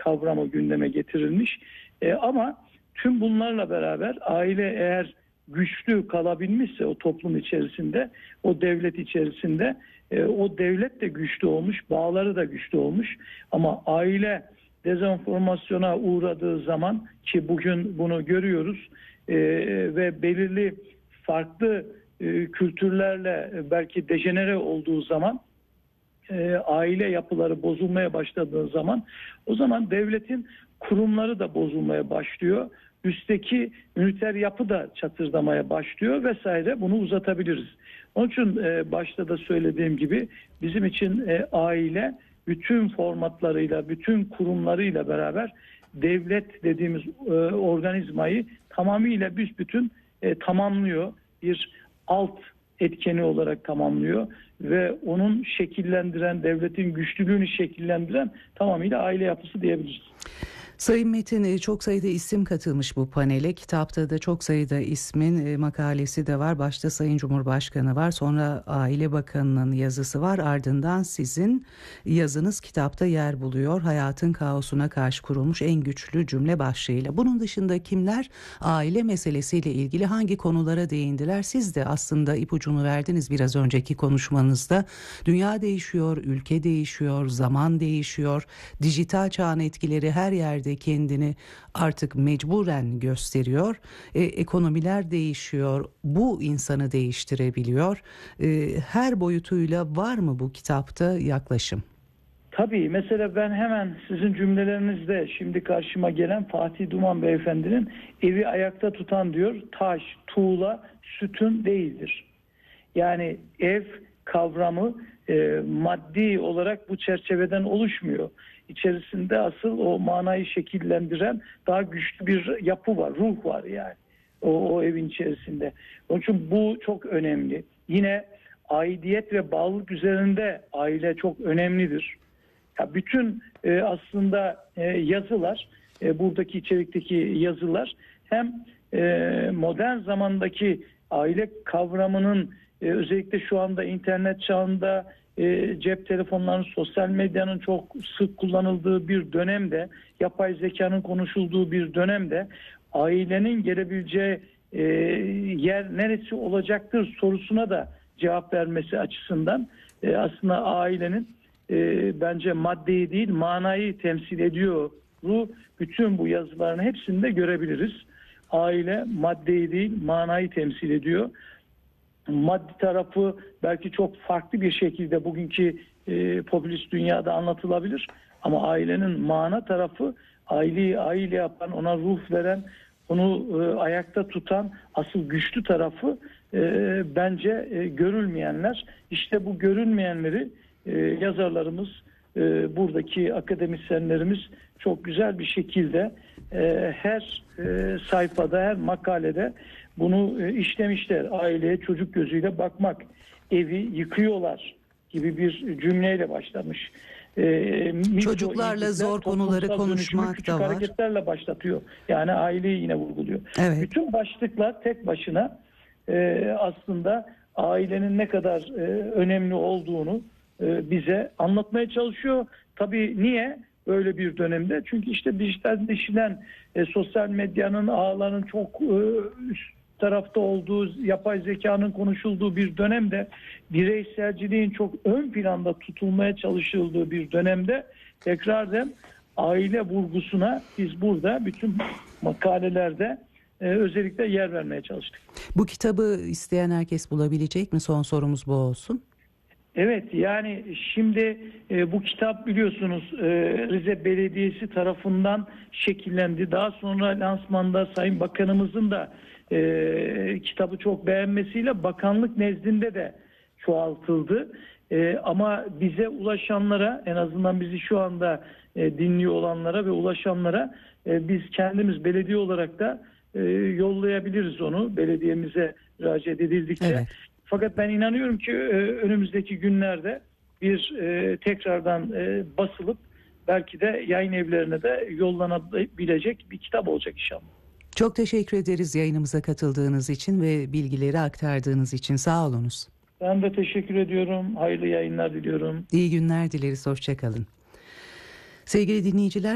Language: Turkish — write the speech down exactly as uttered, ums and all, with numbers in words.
kavramı gündeme getirilmiş. E, ama tüm bunlarla beraber aile eğer güçlü kalabilmişse o toplum içerisinde, o devlet içerisinde, e, o devlet de güçlü olmuş, bağları da güçlü olmuş. Ama aile dezenformasyona uğradığı zaman, ki bugün bunu görüyoruz e, ve belirli farklı e, kültürlerle belki dejenere olduğu zaman, e, aile yapıları bozulmaya başladığı zaman, o zaman devletin kurumları da bozulmaya başlıyor. Üstteki üniter yapı da çatırdamaya başlıyor vesaire, bunu uzatabiliriz. Onun için e, başta da söylediğim gibi bizim için e, aile bütün formatlarıyla, bütün kurumlarıyla beraber devlet dediğimiz e, organizmayı tamamıyla büsbütün e, tamamlıyor. Bir alt etkeni olarak tamamlıyor ve onun şekillendiren, devletin güçlülüğünü şekillendiren tamamıyla aile yapısı diyebiliriz. Sayın Metin, çok sayıda isim katılmış bu panele. Kitapta da çok sayıda ismin makalesi de var. Başta Sayın Cumhurbaşkanı var, sonra Aile Bakanı'nın yazısı var. Ardından sizin yazınız kitapta yer buluyor. Hayatın kaosuna karşı kurulmuş en güçlü cümle başlığıyla. Bunun dışında kimler aile meselesiyle ilgili hangi konulara değindiler? Siz de aslında ipucunu verdiniz biraz önceki konuşmanızda. Dünya değişiyor, ülke değişiyor, zaman değişiyor. Dijital çağın etkileri her yerde kendini artık mecburen gösteriyor. E, ekonomiler değişiyor. Bu insanı değiştirebiliyor. E, her boyutuyla var mı bu kitapta yaklaşım? Tabii, mesela ben hemen sizin cümlelerinizde şimdi karşıma gelen Fatih Duman Beyefendi'nin evi ayakta tutan diyor, taş, tuğla, sütun değildir. Yani ev kavramı e, maddi olarak bu çerçeveden oluşmuyor. İçerisinde asıl o manayı şekillendiren daha güçlü bir yapı var, ruh var yani o, o evin içerisinde. Onun için bu çok önemli. Yine aidiyet ve bağlılık üzerinde aile çok önemlidir. Ya bütün e, aslında e, yazılar, e, buradaki içerikteki yazılar hem e, modern zamandaki aile kavramının e, özellikle şu anda internet çağında e, cep telefonlarının, sosyal medyanın çok sık kullanıldığı bir dönemde, yapay zekanın konuşulduğu bir dönemde ailenin gelebileceği e, yer neresi olacaktır sorusuna da cevap vermesi açısından e, aslında ailenin e, bence maddeyi değil manayı temsil ediyor. Bu bütün bu yazıların hepsinde görebiliriz. Aile maddeyi değil manayı temsil ediyor. Maddi tarafı belki çok farklı bir şekilde bugünkü e, popülist dünyada anlatılabilir. Ama ailenin mana tarafı, aileyi aile yapan, ona ruh veren, onu e, ayakta tutan asıl güçlü tarafı e, bence e, görülmeyenler. İşte bu görünmeyenleri e, yazarlarımız, e, buradaki akademisyenlerimiz çok güzel bir şekilde e, her e, sayfada, her makalede bunu e, işlemişler. Aileye çocuk gözüyle bakmak, evi yıkıyorlar gibi bir cümleyle başlamış. E, Çocuklarla zor konuları konuşmak küçük da var. hareketlerle başlatıyor. Yani aileyi yine vurguluyor. Evet. Bütün başlıklar tek başına e, aslında ailenin ne kadar e, önemli olduğunu e, bize anlatmaya çalışıyor. Tabii niye? Böyle bir dönemde. Çünkü işte dijitalleşilen e, sosyal medyanın, ağların çok e, üst tarafta olduğu, yapay zekanın konuşulduğu bir dönemde, bireyselciliğin çok ön planda tutulmaya çalışıldığı bir dönemde tekrardan aile vurgusuna biz burada bütün makalelerde e, özellikle yer vermeye çalıştık. Bu kitabı isteyen herkes bulabilecek mi? Son sorumuz bu olsun. Evet, yani şimdi e, bu kitap biliyorsunuz e, Rize Belediyesi tarafından şekillendi. Daha sonra lansmanda Sayın Bakanımızın da e, kitabı çok beğenmesiyle bakanlık nezdinde de çoğaltıldı. E, ama bize ulaşanlara, en azından bizi şu anda e, dinliyor olanlara ve ulaşanlara e, biz kendimiz belediye olarak da e, yollayabiliriz onu belediyemize müracaat edildikçe. Evet. Fakat ben inanıyorum ki önümüzdeki günlerde bir e, tekrardan e, basılıp belki de yayın evlerine de yollanabilecek bir kitap olacak inşallah. Çok teşekkür ederiz yayınımıza katıldığınız için ve bilgileri aktardığınız için. Sağ olunuz. Ben de teşekkür ediyorum. Hayırlı yayınlar diliyorum. İyi günler dileriz. Hoşça kalın. Sevgili dinleyiciler,